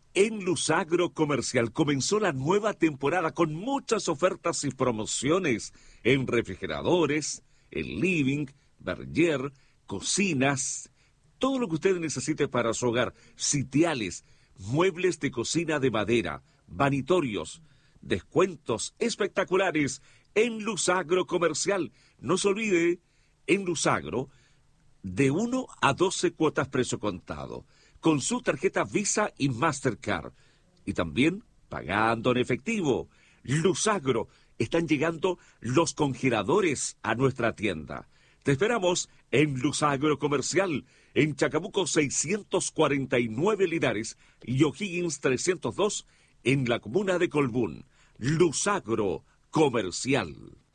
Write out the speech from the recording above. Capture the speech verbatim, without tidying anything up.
En Luzagro Comercial comenzó la nueva temporada con muchas ofertas y promociones en refrigeradores, en living, barrier, cocinas, todo lo que usted necesite para su hogar, sitiales, muebles de cocina de madera, vanitorios, descuentos espectaculares en Luzagro Comercial. No se olvide, en Luzagro, de uno a doce cuotas precio contado, con su tarjeta Visa y Mastercard, y también pagando en efectivo. Luzagro, están llegando los congeladores a nuestra tienda. Te esperamos en Luzagro Comercial, en Chacabuco seiscientos cuarenta y nueve Linares y O'Higgins trescientos dos en la comuna de Colbún. Luzagro Comercial.